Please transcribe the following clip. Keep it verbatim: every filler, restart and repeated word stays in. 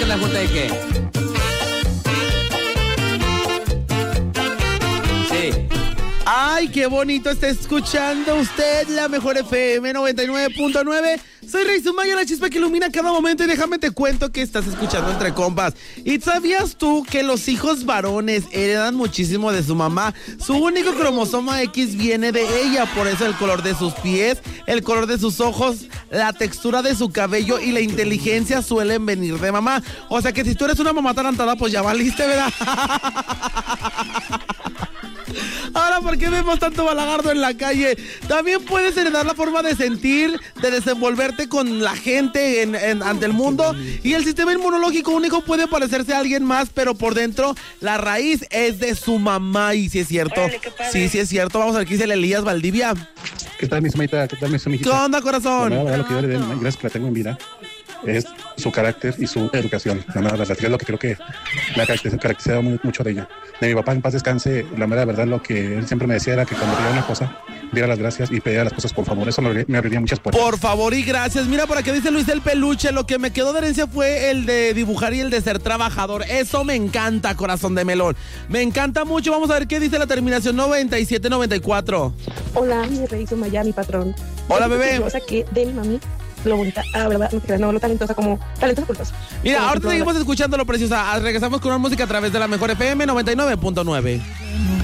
en la junta de qué? Sí. Ay, qué bonito está escuchando usted la mejor F M noventa y nueve punto nueve. Soy Rey Sumaya, la chispa que ilumina cada momento, y déjame te cuento que estás escuchando Entre Compas. ¿Y sabías tú que los hijos varones heredan muchísimo de su mamá? Su único cromosoma X viene de ella, por eso el color de sus pies, el color de sus ojos, la textura de su cabello y la inteligencia suelen venir de mamá. O sea que si tú eres una mamá tarantada, pues ya valiste, ¿verdad? Ahora, ¿por qué vemos tanto balagardo en la calle? También puedes heredar la forma de sentir, de desenvolverte con la gente en, en, ante el mundo. Y el sistema inmunológico, un hijo puede parecerse a alguien más, pero por dentro la raíz es de su mamá. Y sí es cierto. Órale, sí, sí es cierto. Vamos a ver qué dice el Elías Valdivia. ¿Qué tal, mi sumaita? ¿Qué tal, mi sumijita? ¿Qué onda, corazón? La verdad, lo que yo le doy, gracias que la tengo en vida, es su carácter y su educación. La mera verdad, es lo que creo que me ha caracterizado muy, mucho de ella. De mi papá, en paz descanse, la mera verdad, lo que él siempre me decía era que cuando pidiera una cosa, diera las gracias y pediera las cosas por favor. Eso me abriría muchas puertas. Por favor y gracias. Mira, por aquí dice Luis el Peluche, lo que me quedó de herencia fue el de dibujar y el de ser trabajador. Eso me encanta, corazón de melón. Me encanta mucho. Vamos a ver qué dice la terminación noventa y siete noventa y cuatro. Hola, mi Rey Sumaya, mi patrón. Hola, bebé. O sea que de mi mami, lo bonita, ah, verdad, no, no, lo talentosa como talentosa culposa. Mira, como ahorita seguimos escuchando lo preciosa. Regresamos con una música a través de la mejor F M noventa y nueve punto nueve.